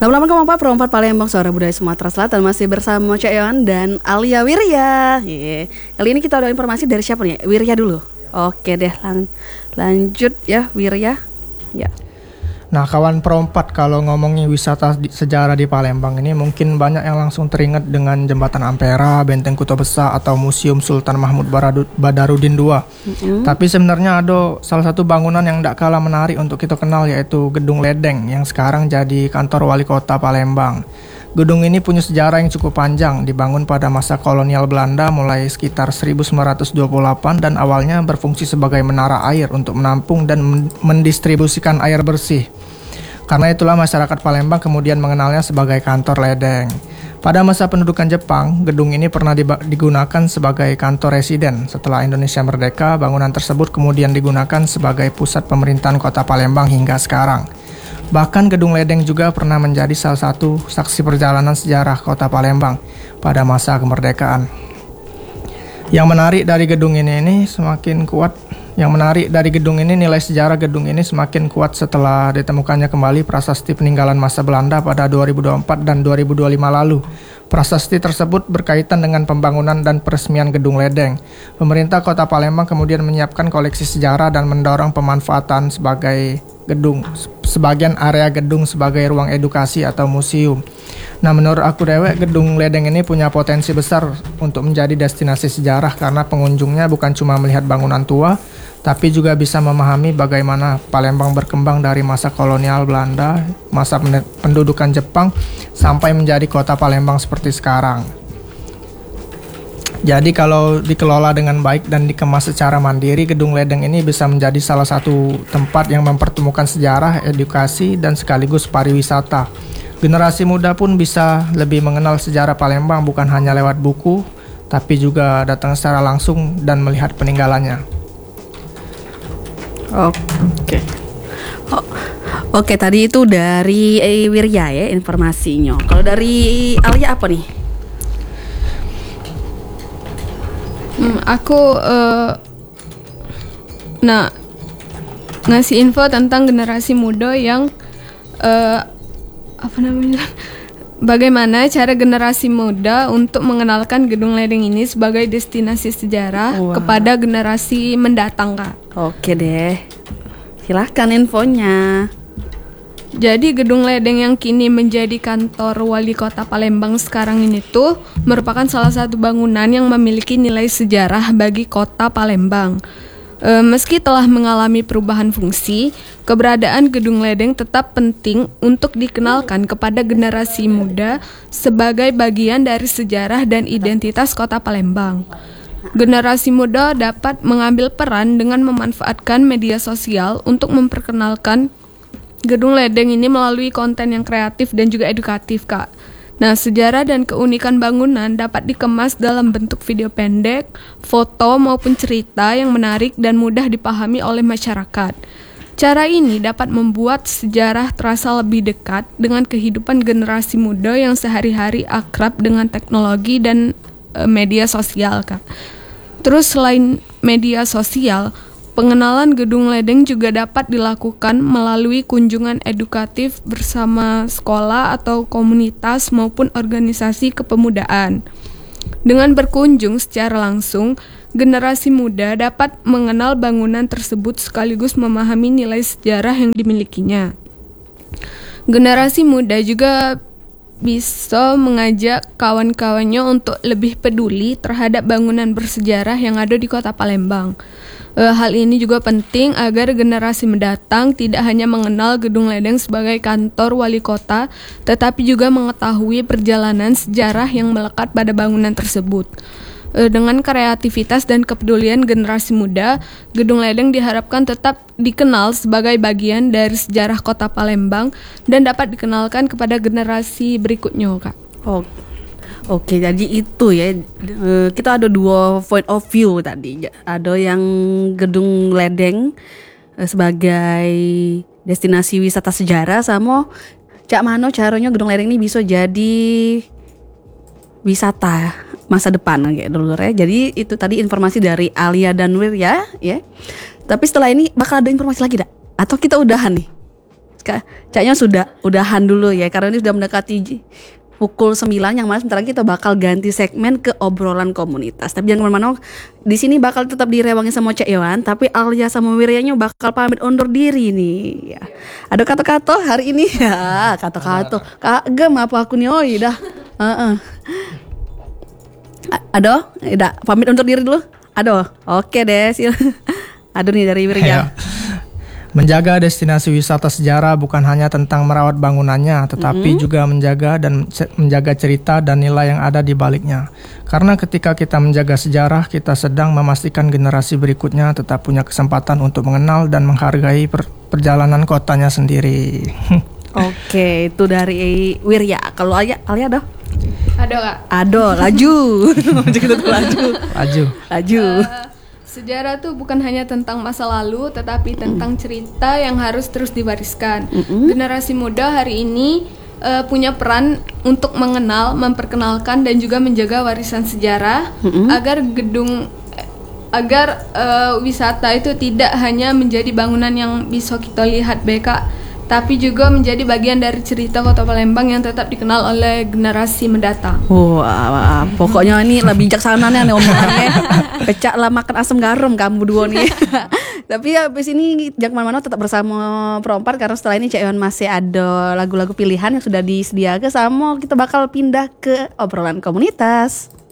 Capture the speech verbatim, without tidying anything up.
Lama-lama kamu apa Perempat Palembang Suara Budaya Sumatera Selatan masih bersama Cak Yohan dan Alia Wirya. Yeah. Kali ini kita ada informasi dari siapa nih? Wirya dulu. Oke deh, lang- lanjut ya Wirya. Ya. Nah, kawan perempat, kalau ngomongin wisata di, sejarah di Palembang ini mungkin banyak yang langsung teringat dengan Jembatan Ampera, Benteng Kota Besar atau Museum Sultan Mahmud Baradu, Badarudin kedua. Mm-hmm. Tapi sebenarnya ada salah satu bangunan yang tidak kalah menarik untuk kita kenal, yaitu Gedung Ledeng yang sekarang jadi kantor wali kota Palembang. Gedung ini punya sejarah yang cukup panjang, dibangun pada masa kolonial Belanda mulai sekitar seribu sembilan ratus dua puluh delapan dan awalnya berfungsi sebagai menara air untuk menampung dan mendistribusikan air bersih. Karena itulah masyarakat Palembang kemudian mengenalnya sebagai kantor ledeng. Pada masa pendudukan Jepang, gedung ini pernah digunakan sebagai kantor residen. Setelah Indonesia merdeka, bangunan tersebut kemudian digunakan sebagai pusat pemerintahan kota Palembang hingga sekarang. Bahkan Gedung Ledeng juga pernah menjadi salah satu saksi perjalanan sejarah kota Palembang pada masa kemerdekaan. Yang menarik dari gedung ini ini semakin kuat. Yang menarik dari gedung ini nilai sejarah gedung ini semakin kuat setelah ditemukannya kembali prasasti peninggalan masa Belanda pada dua ribu dua puluh empat dan dua ribu dua puluh lima lalu. Prasasti tersebut berkaitan dengan pembangunan dan peresmian Gedung Ledeng. Pemerintah Kota Palembang kemudian menyiapkan koleksi sejarah dan mendorong pemanfaatan sebagai gedung, sebagian area gedung sebagai ruang edukasi atau museum. Nah, menurut aku dewek, Gedung Ledeng ini punya potensi besar untuk menjadi destinasi sejarah karena pengunjungnya bukan cuma melihat bangunan tua, tapi juga bisa memahami bagaimana Palembang berkembang dari masa kolonial Belanda, masa pendudukan Jepang, sampai menjadi kota Palembang seperti sekarang. Jadi kalau dikelola dengan baik dan dikemas secara mandiri, Gedung Ledeng ini bisa menjadi salah satu tempat yang mempertemukan sejarah, edukasi, dan sekaligus pariwisata. Generasi muda pun bisa lebih mengenal sejarah Palembang bukan hanya lewat buku, tapi juga datang secara langsung dan melihat peninggalannya. Oke. Oh, Oke, tadi itu dari eh, Wirya ya informasinya. Kalau dari Alia apa nih? Hmm, aku uh, nah ngasih info tentang generasi muda yang uh, apa namanya? Bagaimana cara generasi muda untuk mengenalkan Gedung Ledeng ini sebagai destinasi sejarah wow. kepada generasi mendatang, Kak? Oke deh, silahkan infonya. Jadi Gedung Ledeng yang kini menjadi kantor wali kota Palembang sekarang ini tuh merupakan salah satu bangunan yang memiliki nilai sejarah bagi kota Palembang. E, meski telah mengalami perubahan fungsi, keberadaan Gedung Ledeng tetap penting untuk dikenalkan kepada generasi muda sebagai bagian dari sejarah dan identitas kota Palembang. Generasi muda dapat mengambil peran dengan memanfaatkan media sosial untuk memperkenalkan Gedung Ledeng ini melalui konten yang kreatif dan juga edukatif, Kak. Nah, sejarah dan keunikan bangunan dapat dikemas dalam bentuk video pendek, foto maupun cerita yang menarik dan mudah dipahami oleh masyarakat. Cara ini dapat membuat sejarah terasa lebih dekat dengan kehidupan generasi muda yang sehari-hari akrab dengan teknologi dan e, media sosial, Kak. Terus selain media sosial, pengenalan Gedung Ledeng juga dapat dilakukan melalui kunjungan edukatif bersama sekolah atau komunitas maupun organisasi kepemudaan. Dengan berkunjung secara langsung, generasi muda dapat mengenal bangunan tersebut sekaligus memahami nilai sejarah yang dimilikinya. Generasi muda juga bisa mengajak kawan-kawannya untuk lebih peduli terhadap bangunan bersejarah yang ada di kota Palembang. E, hal ini juga penting agar generasi mendatang tidak hanya mengenal Gedung Ledeng sebagai kantor wali kota, tetapi juga mengetahui perjalanan sejarah yang melekat pada bangunan tersebut. E, dengan kreativitas dan kepedulian generasi muda, Gedung Ledeng diharapkan tetap dikenal sebagai bagian dari sejarah kota Palembang dan dapat dikenalkan kepada generasi berikutnya, Kak. Oh. Oke, jadi itu ya, kita ada dua point of view tadi. Ada yang Gedung Ledeng sebagai destinasi wisata sejarah, sama cak mano caranya Gedung Ledeng ini bisa jadi wisata masa depan kayak dulu ya. Jadi itu tadi informasi dari Alia dan Wirya ya. Tapi setelah ini bakal ada informasi lagi dak? Atau kita udahan nih? Kak, Caknya sudah udahan dulu ya karena ini sudah mendekati j- pukul sembilan, yang mana sebentar lagi kita bakal ganti segmen ke obrolan komunitas. Tapi jangan kemana-mana, di sini bakal tetap direwangi sama Cak Yohan, tapi Alia sama Wiryanya bakal pamit undur diri nih. Ya. Ada kata-kata hari ini ya, kata-kata. Kagem apa aku nih, oh dah. Heeh. A- Ado, udah pamit undur diri dulu. Ado, oke deh. sil- Ado nih dari Wirya. Ya. Menjaga destinasi wisata sejarah bukan hanya tentang merawat bangunannya, tetapi juga menjaga dan ce- menjaga cerita dan nilai yang ada di baliknya. Karena ketika kita menjaga sejarah, kita sedang memastikan generasi berikutnya tetap punya kesempatan untuk mengenal dan menghargai per- perjalanan kotanya sendiri. Oke, itu dari Wirya. Kalau Alia, Alia ada? Ada Kak? Ado, laju. Gitu tuh, laju. Laju. Laju. Eh, sejarah tuh bukan hanya tentang masa lalu, tetapi tentang cerita yang harus terus diwariskan. Generasi muda hari ini eh, punya peran untuk mengenal, memperkenalkan dan juga menjaga warisan sejarah agar gedung eh, agar eh, wisata itu tidak hanya menjadi bangunan yang bisa kita lihat B K, tapi juga menjadi bagian dari cerita Kota Palembang yang tetap dikenal oleh generasi mendatang. Wah, pokoknya ini lebih bijaksana nih omongannya. Pecah lah makan asam garam kamu dua nih. Tapi ya habis ini jangan kemana-mana, tetap bersama Perompat karena setelah ini Cak Yohan masih ada lagu-lagu pilihan yang sudah disediakan, sama kita bakal pindah ke obrolan komunitas.